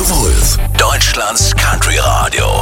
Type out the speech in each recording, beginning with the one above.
The Wolf, Deutschlands Country Radio.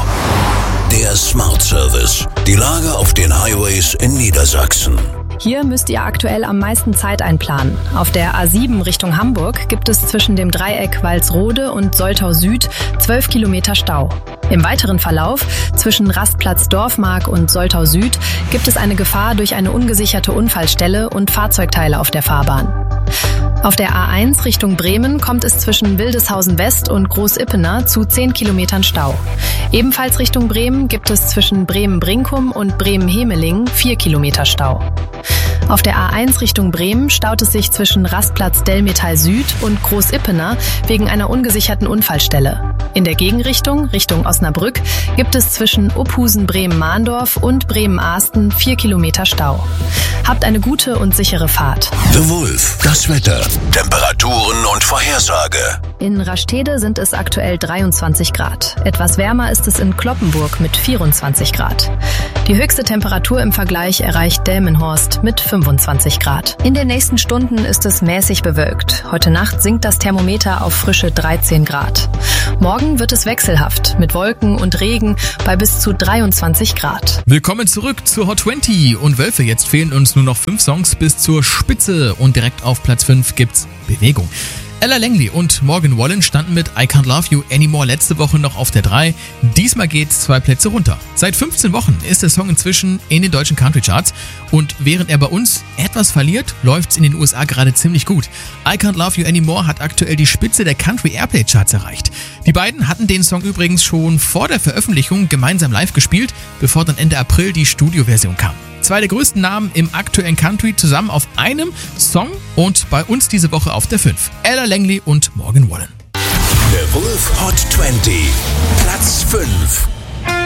Der Smart Service. Die Lage auf den Highways in Niedersachsen. Hier müsst ihr aktuell am meisten Zeit einplanen. Auf der A7 Richtung Hamburg gibt es zwischen dem Dreieck Walsrode und Soltau Süd 12 Kilometer Stau. Im weiteren Verlauf zwischen Rastplatz Dorfmark und Soltau Süd gibt es eine Gefahr durch eine ungesicherte Unfallstelle und Fahrzeugteile auf der Fahrbahn. Auf der A1 Richtung Bremen kommt es zwischen Wildeshausen West und Großippener zu 10 Kilometern Stau. Ebenfalls Richtung Bremen gibt es zwischen Bremen-Brinkum und Bremen-Hemeling 4 Kilometer Stau. Auf der A1 Richtung Bremen staut es sich zwischen Rastplatz Delmetal Süd und Großippener wegen einer ungesicherten Unfallstelle. In der Gegenrichtung, Richtung Osnabrück, gibt es zwischen Uphusen-Bremen-Mahndorf und Bremen-Ahsten 4 Kilometer Stau. Habt eine gute und sichere Fahrt. The Wolf, das Wetter, Temperaturen und Vorhersage. In Rastede sind es aktuell 23 Grad. Etwas wärmer ist es in Cloppenburg mit 24 Grad. Die höchste Temperatur im Vergleich erreicht Delmenhorst mit 25 Grad. In den nächsten Stunden ist es mäßig bewölkt. Heute Nacht sinkt das Thermometer auf frische 13 Grad. Morgen wird es wechselhaft mit Wolken und Regen bei bis zu 23 Grad. Willkommen zurück zur Hot 20 und Wölfe. Jetzt fehlen uns nur noch 5 Songs bis zur Spitze und direkt auf Platz 5 gibt's Bewegung. Ella Langley und Morgan Wallen standen mit I Can't Love You Anymore letzte Woche noch auf der 3. Diesmal geht's 2 Plätze runter. Seit 15 Wochen ist der Song inzwischen in den deutschen Country Charts und während er bei uns etwas verliert, läuft's in den USA gerade ziemlich gut. I Can't Love You Anymore hat aktuell die Spitze der Country Airplay Charts erreicht. Die beiden hatten den Song übrigens schon vor der Veröffentlichung gemeinsam live gespielt, bevor dann Ende April die Studioversion kam. 2 der größten Namen im aktuellen Country zusammen auf einem Song und bei uns diese Woche auf der 5. Ella Langley und Morgan Wallen. The Wolf Hot 20, Platz